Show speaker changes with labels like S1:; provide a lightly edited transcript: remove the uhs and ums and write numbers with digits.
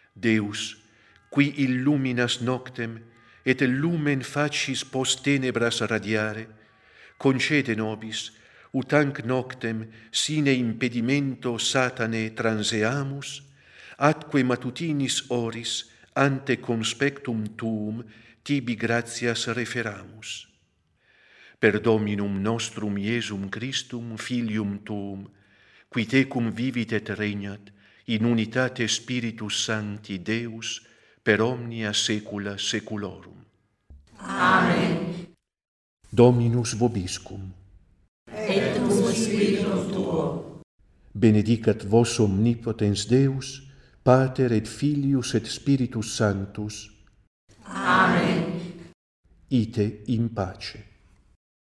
S1: Deus, qui illuminas noctem, et lumen facis post tenebras radiare, concede nobis, ut hanc noctem sine impedimento Satanae transeamus, atque matutinis oris ante conspectum tuum tibi gratias referamus. Per Dominum nostrum Iesum Christum, Filium tuum, qui tecum vivit et regnat, in unitate Spiritus Sancti Deus, per omnia saecula saeculorum.
S2: Amen.
S1: Dominus vobiscum.
S2: Et cum spiritum tuo.
S1: Benedicat vos omnipotens Deus, Pater et Filius et Spiritus Sanctus.
S2: Amen.
S1: Ite in pace.